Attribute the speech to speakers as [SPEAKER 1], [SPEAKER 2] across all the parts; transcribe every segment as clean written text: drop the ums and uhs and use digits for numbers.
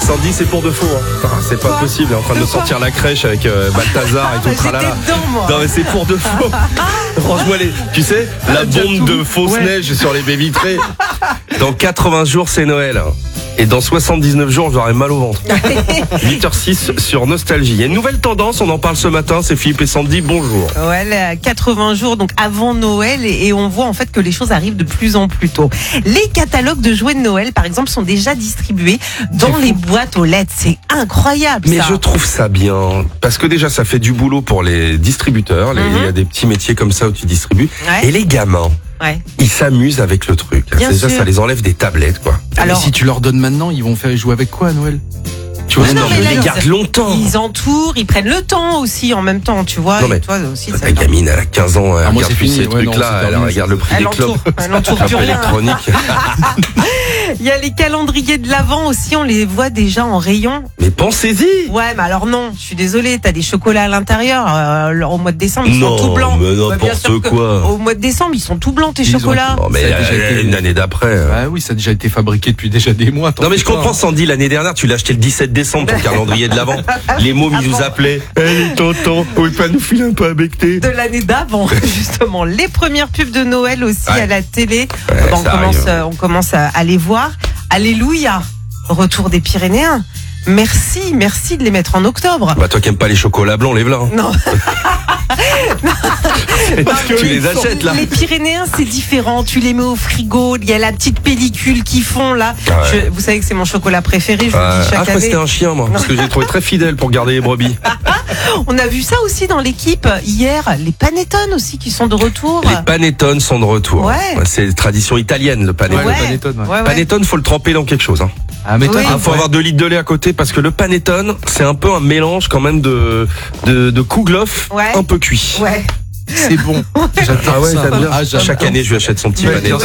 [SPEAKER 1] Sandy, c'est pour de faux. C'est pas possible. Il est en train de sortir la crèche avec Balthazar et tout tralala. Non mais c'est pour de faux. Franchement, tu sais, la bombe de fausse neige sur les baies vitrées. Dans 80 jours, c'est Noël. Et dans 79 jours, j'aurai mal au ventre. 8h06 sur Nostalgie. Il y a une nouvelle tendance, on en parle ce matin, c'est Philippe et Sandy, bonjour.
[SPEAKER 2] Ouais, 80 jours, donc avant Noël, et on voit en fait que les choses arrivent de plus en plus tôt. Les catalogues de jouets de Noël, par exemple, sont déjà distribués dans les boîtes aux lettres. C'est incroyable,
[SPEAKER 1] mais
[SPEAKER 2] ça.
[SPEAKER 1] Je trouve ça bien, parce que déjà, ça fait du boulot pour les distributeurs. Il y a des petits métiers comme ça où tu distribues. Ouais. Et les gamins. Ouais. Ils s'amusent avec le truc. Bien déjà, sûr. Ça les enlève des tablettes, quoi.
[SPEAKER 3] Alors, mais si tu leur donnes maintenant, ils vont faire jouer avec quoi à Noël?
[SPEAKER 1] Tu vois, non, mais ils gardent longtemps.
[SPEAKER 2] Ils entourent, ils prennent le temps aussi en même temps, tu vois.
[SPEAKER 1] Non, mais
[SPEAKER 2] et toi aussi,
[SPEAKER 1] ta gamine, elle a 15 ans, elle regarde plus ces trucs-là, elle regarde le prix des clopes.
[SPEAKER 2] Elle entoure plus rien.
[SPEAKER 1] Électronique.
[SPEAKER 2] Il y a les calendriers de l'Avent aussi, on les voit déjà en rayon.
[SPEAKER 1] Mais pensez-y.
[SPEAKER 2] Ouais, mais alors non, je suis désolée, t'as des chocolats à l'intérieur. Au mois de décembre, ils sont tout blancs.
[SPEAKER 1] Mais n'importe quoi.
[SPEAKER 2] Au mois de décembre, ils sont tout blancs, tes chocolats.
[SPEAKER 1] Non, mais une année d'après.
[SPEAKER 3] Ah oui, ça a déjà été fabriqué depuis déjà des mois.
[SPEAKER 1] Non, mais je comprends, Sandy, l'année dernière, tu l'as acheté le 17 décembre, ton calendrier de l'Avent. Les mômes, ils nous appelaient. Hey, tonton, on peut pas nous filer un peu à becter.
[SPEAKER 2] De l'année d'avant, justement. Les premières pubs de Noël aussi à la télé. On commence à les voir. Alléluia, retour des Pyrénéens. Merci de les mettre en octobre.
[SPEAKER 1] Bah toi qui aimes pas les chocolats blancs, les blancs.
[SPEAKER 2] Non.
[SPEAKER 1] Tu les achètes là.
[SPEAKER 2] Les Pyrénéens, c'est différent. Tu les mets au frigo. Il y a la petite pellicule qu'ils font là. Ouais. Vous savez que c'est mon chocolat préféré. Je vous le dis chaque année.
[SPEAKER 1] C'était un chien, moi, parce que j'ai trouvé très fidèle pour garder les brebis.
[SPEAKER 2] On a vu ça aussi dans l'équipe hier. Les panettone aussi qui sont de retour.
[SPEAKER 1] Les panettone sont de retour.
[SPEAKER 2] Ouais.
[SPEAKER 1] C'est tradition italienne, le panettone.
[SPEAKER 3] Ouais, le panettone. Ouais.
[SPEAKER 1] Panettone, faut le tremper dans quelque chose.
[SPEAKER 3] Ah, mais
[SPEAKER 1] faut avoir 2 litres de lait à côté parce que le panettone, c'est un peu un mélange quand même de kouglof un peu cuit.
[SPEAKER 2] Ouais.
[SPEAKER 3] C'est bon.
[SPEAKER 1] J'adore ça. Chaque année, je lui achète son petit panettone.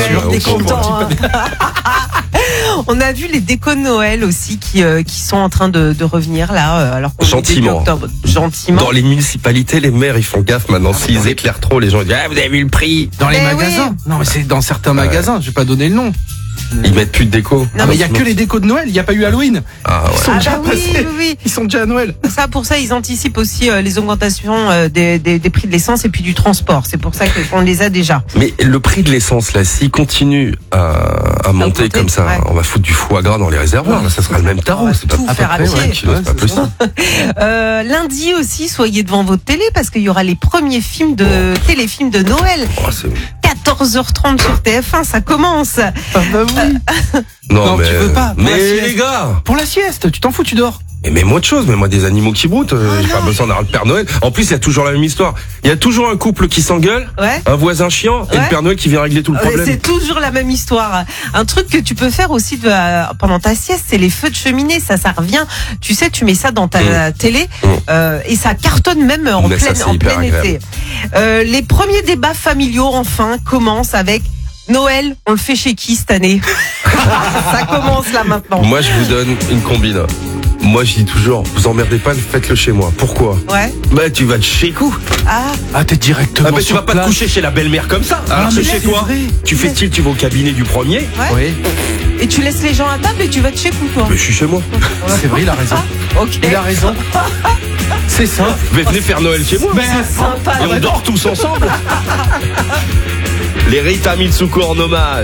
[SPEAKER 2] On a vu les décos de Noël aussi qui sont en train de revenir là. Alors qu'on
[SPEAKER 1] gentiment.
[SPEAKER 2] Gentiment.
[SPEAKER 1] Dans les municipalités, les maires ils font gaffe maintenant. S'ils éclairent trop, les gens disent vous avez vu le prix.
[SPEAKER 3] Dans les magasins. Non mais c'est dans certains magasins. Je vais pas donner le nom.
[SPEAKER 1] Ils mettent plus de déco.
[SPEAKER 3] Non, mais il y a que les décos de Noël. Il y a pas eu Halloween. Ils sont déjà passés.
[SPEAKER 2] Oui.
[SPEAKER 3] Ils sont déjà à Noël.
[SPEAKER 2] Pour ça, ils anticipent aussi les augmentations des prix de l'essence et puis du transport. C'est pour ça qu'on les a déjà.
[SPEAKER 1] Mais le prix de l'essence là, s'il continue à monter comme ça, on va foutre du foie gras dans les réservoirs. Là, ça sera le même tarot.
[SPEAKER 2] C'est pas
[SPEAKER 1] à
[SPEAKER 2] faire à pied.
[SPEAKER 1] C'est pas possible.
[SPEAKER 2] Lundi aussi, soyez devant votre télé parce qu'il y aura les premiers téléfilms de Noël. 14h30 sur TF1, ça commence.
[SPEAKER 3] Ah bah oui.
[SPEAKER 1] Non, mais
[SPEAKER 3] tu veux pas.
[SPEAKER 1] Mais les gars,
[SPEAKER 3] pour la sieste, tu t'en fous, tu dors.
[SPEAKER 1] Mais mets-moi autre chose, mets-moi des animaux qui broutent. J'ai pas besoin d'avoir le Père Noël. En plus, il y a toujours la même histoire. Il y a toujours un couple qui s'engueule, un voisin chiant et le Père Noël qui vient régler tout le problème.
[SPEAKER 2] C'est toujours la même histoire. Un truc que tu peux faire aussi pendant ta sieste, c'est les feux de cheminée. Ça revient. Tu sais, tu mets ça dans ta télé et ça cartonne même en plein été. Les premiers débats familiaux, enfin, commencent avec Noël. On le fait chez qui cette année? Ça commence là maintenant.
[SPEAKER 1] Moi, je vous donne une combine. Moi, je dis toujours, vous emmerdez pas, faites-le chez moi. Pourquoi? Bah, tu vas chez coup.
[SPEAKER 3] T'es directement.
[SPEAKER 1] Tu vas pas te coucher chez la belle-mère comme ça. Alors, c'est chez toi. Tu fais style, tu vas au cabinet du premier.
[SPEAKER 2] Oui. Et tu laisses les gens à table et tu vas de chez coup, toi.
[SPEAKER 1] Mais je suis chez moi.
[SPEAKER 3] C'est vrai, il a raison. Il a raison. C'est ça.
[SPEAKER 1] Venez faire Noël chez moi.
[SPEAKER 2] C'est sympa.
[SPEAKER 1] Et on dort tous ensemble. Les Rita Mitsuko en hommage.